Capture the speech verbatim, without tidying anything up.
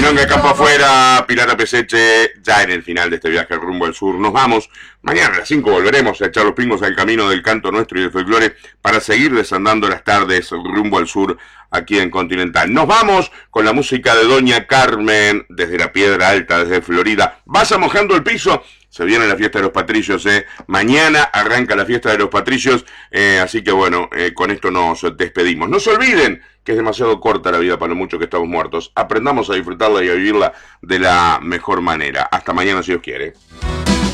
Milonga campo afuera, Pilar Peseche, ya en el final de este viaje rumbo al sur. Nos vamos. Mañana a las cinco volveremos a echar los pingos al camino del canto nuestro y del folclore para seguir desandando las tardes rumbo al sur aquí en Continental. Nos vamos con la música de Doña Carmen desde la Piedra Alta, desde Florida. Vaya mojando el piso. Se viene la fiesta de los patricios, ¿eh? Mañana arranca la fiesta de los patricios, eh, así que bueno, eh, con esto nos despedimos. No se olviden que es demasiado corta la vida para lo mucho que estamos muertos. Aprendamos a disfrutarla y a vivirla de la mejor manera. Hasta mañana si Dios quiere.